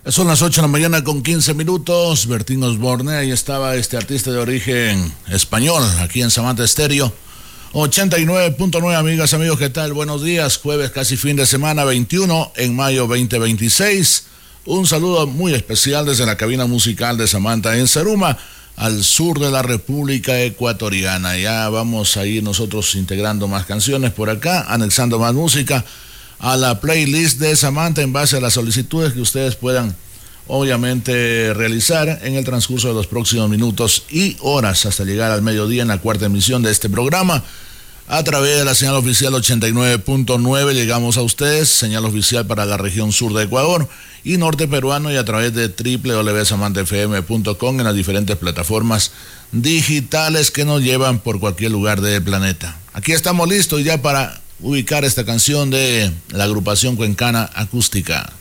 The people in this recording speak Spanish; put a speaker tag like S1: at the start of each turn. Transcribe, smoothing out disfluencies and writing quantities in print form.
S1: Son las 8 de la mañana con 15 minutos. Bertín Osborne, ahí estaba este artista de origen español, aquí en Samantha Estéreo. 89.9, amigas, amigos, ¿qué tal? Buenos días, jueves, casi fin de semana, 21 en mayo 2026. Un saludo muy especial desde la cabina musical de Samantha en Zaruma, al sur de la República Ecuatoriana. Ya vamos a ir nosotros integrando más canciones por acá, anexando más música a la playlist de Samantha en base a las solicitudes que ustedes puedan obviamente realizar en el transcurso de los próximos minutos y horas hasta llegar al mediodía en la cuarta emisión de este programa. A través de la señal oficial 89.9 llegamos a ustedes, señal oficial para la región sur de Ecuador y norte peruano, y a través de www.samantafm.com en las diferentes plataformas digitales que nos llevan por cualquier lugar del planeta. Aquí estamos listos ya para ubicar esta canción de la agrupación cuencana Acústica.